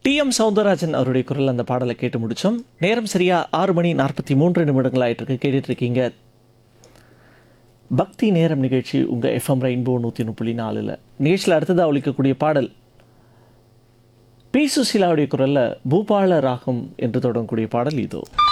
TM. Soundararajan அவருடைய குரல் அந்த பாடலை கேட்டு முடித்தோம். நேரம் சரியா 6:43 ஆயிட்டிருக்கு. கேட்டுட்ருக்கீங்க பக்தி நேரம் நிகழ்ச்சி உங்கள் எஃப்எம் ரெயின்போ 103.4. நிகழ்ச்சியில் அடுத்ததாக ஒலிக்கக்கூடிய பாடல் பி. சுசீலாவுடைய குரலில் பூபால ராகம் என்று தொடங்கக்கூடிய பாடல் இதோ.